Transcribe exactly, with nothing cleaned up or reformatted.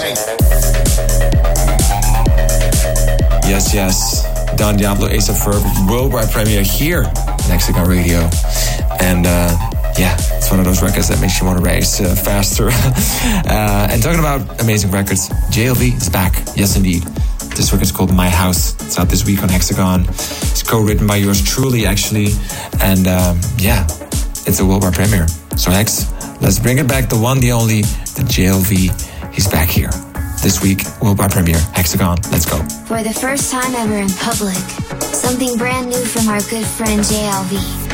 Yes, yes. Don Diablo, A$AP Ferg, worldwide premiere here on Hexagon Radio. And uh, yeah, it's one of those records that makes you want to race uh, faster. uh, and talking about amazing records, J L V is back. Yes, indeed. This record's called My House. It's out this week on Hexagon. It's co-written by yours truly, actually. And um, yeah, it's a worldwide premiere. So Hex, let's bring it back. The one, the only, the J L V. He's back here. This week, worldwide premiere, Hexagon. Let's go. For the first time ever in public, something brand new from our good friend J L V.